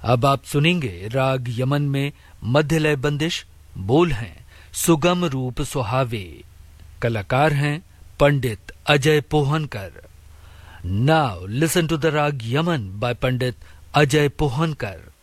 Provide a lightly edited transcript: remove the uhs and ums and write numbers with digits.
अब आप सुनेंगे राग यमन में मध्य लय बंदिश। बोल हैं सुगम रूप सुहावे। कलाकार हैं पंडित Ajay Pohankar. Now listen to the राग यमन बाय पंडित अजय पोहनकर।